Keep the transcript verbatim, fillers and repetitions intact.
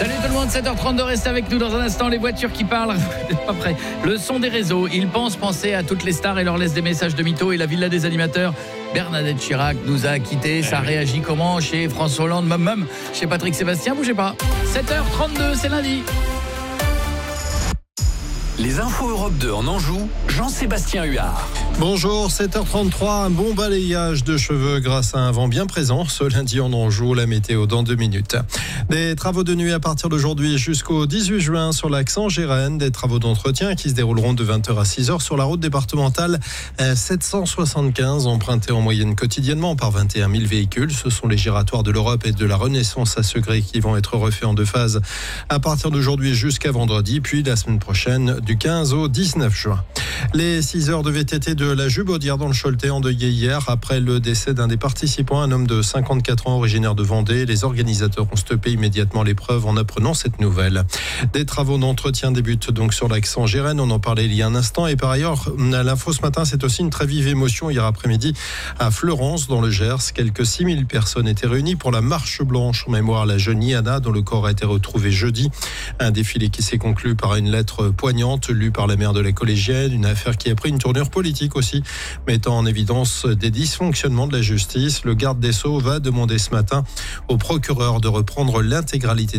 Salut tout le monde, sept heures trente-deux, restez avec nous dans un instant. Les voitures qui parlent, vous n'êtes pas prêts. Le son des réseaux, ils pensent penser à toutes les stars et leur laissent des messages de mythos. Et la villa des animateurs, Bernadette Chirac nous a quittés. Ça réagit comment chez François Hollande, même, même chez Patrick Sébastien, bougez pas. sept heures trente-deux, c'est lundi. Les infos Europe deux en Anjou, Jean-Sébastien Huard. Bonjour, sept heures trente-trois, un bon balayage de cheveux grâce à un vent bien présent. Ce lundi en Anjou, la météo dans deux minutes. Des travaux de nuit à partir d'aujourd'hui jusqu'au dix-huit juin sur l'axe Angers-Rennes. Des travaux d'entretien qui se dérouleront de vingt heures à six heures sur la route départementale sept cent soixante-quinze, empruntée en moyenne quotidiennement par vingt et un mille véhicules. Ce sont les giratoires de l'Europe et de la Renaissance à Segré qui vont être refaits en deux phases à partir d'aujourd'hui jusqu'à vendredi, puis la semaine prochaine du quinze au dix-neuf juin. Les six heures de V T T de la Jubaudière dans le Choletais endeuillées hier après le décès d'un des participants, un homme de cinquante-quatre ans originaire de Vendée. Les organisateurs ont stoppé immédiatement l'épreuve en apprenant cette nouvelle. Des travaux d'entretien débutent donc sur l'axe Angers-Rennes. On en parlait il y a un instant. Et par ailleurs, à l'info ce matin, c'est aussi une très vive émotion hier après-midi à Fleurance dans le Gers. Quelques six mille personnes étaient réunies pour la marche blanche en mémoire à la jeune Yana dont le corps a été retrouvé jeudi. Un défilé qui s'est conclu par une lettre poignante lue par la mère de la collégienne. Une affaire qui a pris une tournure politique aussi, mettant en évidence des dysfonctionnements de la justice. Le garde des Sceaux va demander ce matin au procureur de reprendre l'intégralité